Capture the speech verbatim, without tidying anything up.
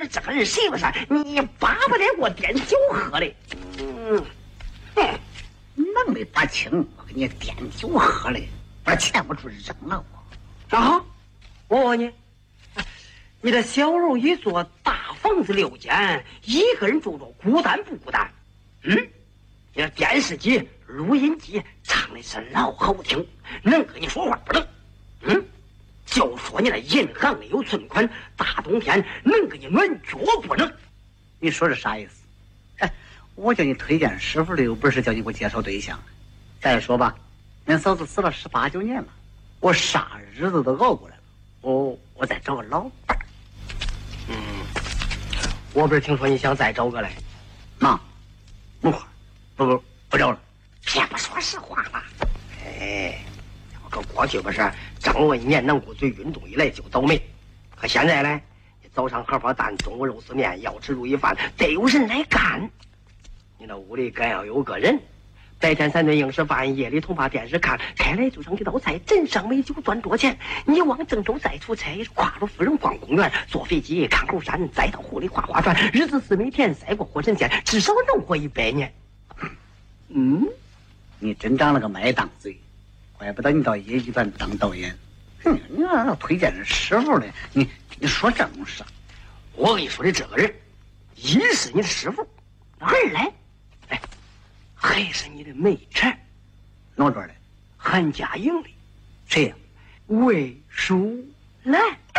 这个人谁不是？你巴不得给我点酒喝嘞。嗯， 哎，能力不轻，我给你点酒喝嘞，把钱不住扔了我。 啊，我问你，你这小楼一座，大房子六间，一个人住着，孤单不孤单？嗯，你这电视机、录音机唱的是老好听，能跟你说话不能？嗯。就说你那银行里有存款，大冬天能给你暖脚不能？ 你说这啥意思？哎，我叫你推荐师傅的，又不是叫你给我介绍对象。再说吧，恁嫂子死了十八九年了，我啥日子都熬过来了，我我再找个老伴儿。 嗯，我不是听说你想再找个嘞？ 妈，不不不不找了， 别不说实话了。哎，我搁过去不是掌握一年囊骨髓运动以来就倒霉，可现在呢，你早上荷包蛋，中午肉丝面，要吃如意饭，得有人来干。你那屋里干要有个人，白天三顿硬吃饭，夜里同把电视看，开来就剩一道菜，镇上美酒赚多钱。你往郑州再出差，跨着夫人逛公园，坐飞机看后山，再到湖里划划船，日子是每天赛过火神仙，至少能活一百年。 嗯，你真长了个麦当嘴，怪不得你到野剧团当导演。哼，你要推荐人师傅的，你你说正事。 我跟你说的这个人，一是你的师傅，二来，哎，还是你的媒臣。 哪段的？ 韩家营里， 谁呀？ 魏书兰。